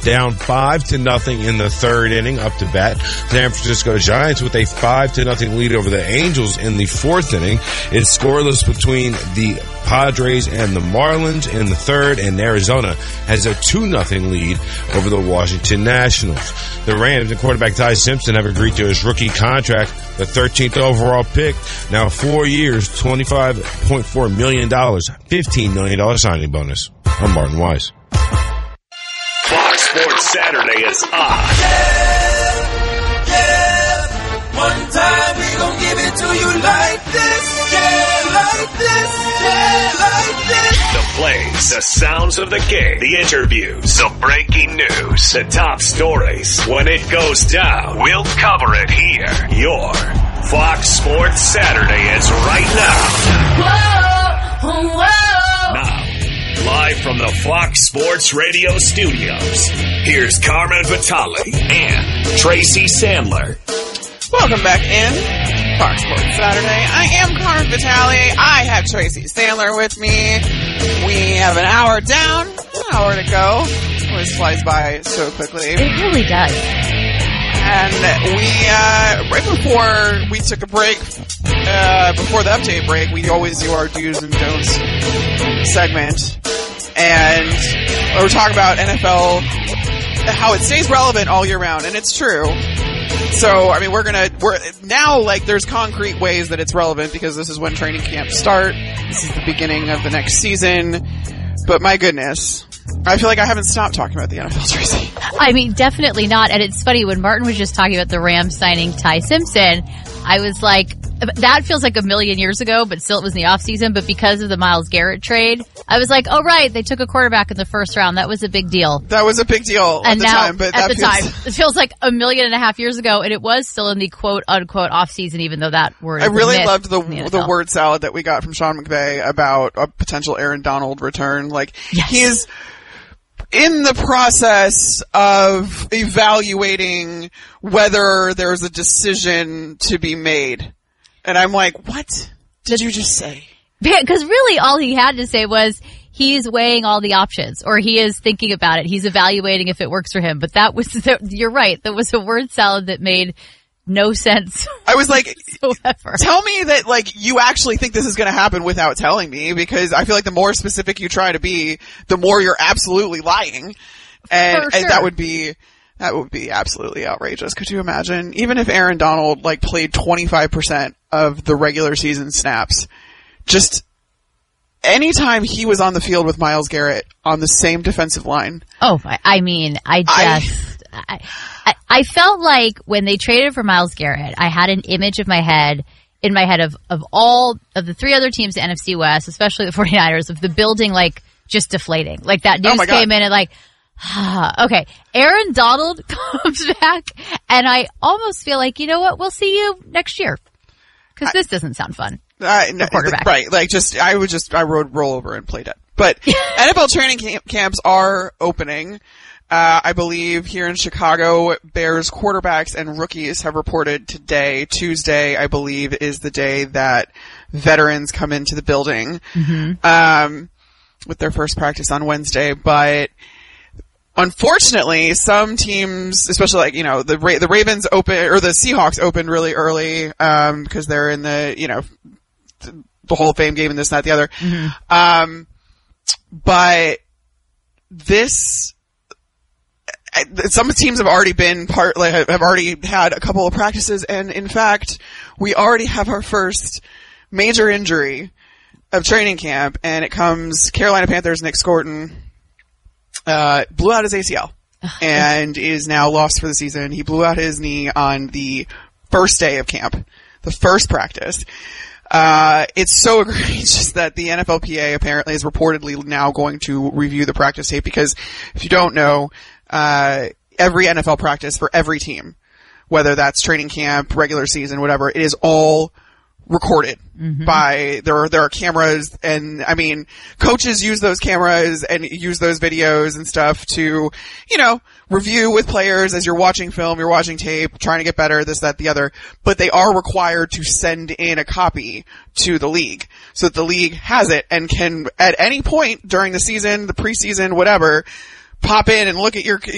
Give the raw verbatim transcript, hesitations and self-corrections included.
down five to nothing in the third inning, up to bat. San Francisco Giants with a five to nothing lead over the Angels in the fourth inning. It's scoreless between the Padres and the Marlins in the third, and Arizona has a two nothing lead over the Washington Nationals. The Rams and quarterback Ty Simpson have agreed to his rookie contract, the thirteenth overall pick, now four years, twenty-five point four million dollars, fifteen million dollars signing bonus. I'm Martin Weiss. Fox Sports Saturday is on. Yeah, yeah. One time we gon' give it to you like this. Yeah, like this. Yeah, like this. The plays, the sounds of the game, the interviews, the breaking news, the top stories. When it goes down, we'll cover it here. Your Fox Sports Saturday is right now. Whoa, whoa. Now, live from the Fox Sports Radio studios, here's Carmen Vitale and Tracy Sandler. Welcome back in Fox Sports Saturday. I am Carmen Vitale. I have Tracy Sandler with me. We have an hour down, an hour to go. It always flies by so quickly. It really does. And we, uh, right before we took a break, uh, before the update break, we always do our do's and don'ts segment. And we're talking about N F L, how it stays relevant all year round, and it's true. So, I mean, we're gonna, we're, now, like, there's concrete ways that it's relevant because this is when training camps start. This is the beginning of the next season. But my goodness, I feel like I haven't stopped talking about the N F L, Tracy. I mean, definitely not. And it's funny, when Martin was just talking about the Rams signing Ty Simpson, I was like, that feels like a million years ago, but still it was in the offseason. But because of the Myles Garrett trade, I was like, oh, right, they took a quarterback in the first round. That was a big deal. That was a big deal and at the now, time. But at that the feels... time, it feels like a million and a half years ago, and it was still in the quote-unquote offseason, even though that word I is really a myth loved the in the, the word salad that we got from Sean McVay about a potential Aaron Donald return. Like, yes. he is in the process of evaluating whether there's a decision to be made. And I'm like, what did you just say? Because really all he had to say was he's weighing all the options, or he is thinking about it. He's evaluating if it works for him. But that was, you're right, that was a word salad that made no sense. I was like, whatsoever. Tell me that, like, you actually think this is going to happen without telling me, because I feel like the more specific you try to be, the more you're absolutely lying. And, For sure. and that would be, that would be absolutely outrageous. Could you imagine? Even if Aaron Donald, like, played twenty-five percent of the regular season snaps, just anytime he was on the field with Myles Garrett on the same defensive line. Oh, I, I mean, I just, I, I, I felt like when they traded for Myles Garrett, I had an image of my head, in my head of, of all of the three other teams in N F C West, especially the 49ers, of the building, like, just deflating. Like, that news oh came in and like, ah, okay, Aaron Donald comes back, and I almost feel like, you know what, we'll see you next year. Because this doesn't sound fun. Uh, no, quarterback. Right, like, just, I would just, I would roll over and play dead. But N F L training camp, camps are opening. Uh, I believe here in Chicago, Bears quarterbacks and rookies have reported today. Tuesday, I believe, is the day that veterans come into the building, mm-hmm. um, with their first practice on Wednesday. But unfortunately, some teams, especially like, you know, the Ra- the Ravens open, or the Seahawks opened really early, um, because they're in the, you know, the Hall of Fame game and this, that, the other. Mm-hmm. Um, but this, some teams have already been part, like, have already had a couple of practices, and in fact, we already have our first major injury of training camp, and it comes Carolina Panthers' Nick Scorton, uh, blew out his A C L and is now lost for the season. He blew out his knee on the first day of camp, the first practice. Uh, it's so egregious that the N F L P A apparently is reportedly now going to review the practice tape, because if you don't know, uh, every N F L practice for every team, whether that's training camp, regular season, whatever, it is all recorded mm-hmm. by, there are, there are cameras, and I mean, coaches use those cameras and use those videos and stuff to, you know, review with players as you're watching film, you're watching tape, trying to get better, this, that, the other, but they are required to send in a copy to the league so that the league has it and can, at any point during the season, the preseason, whatever, pop in and look at your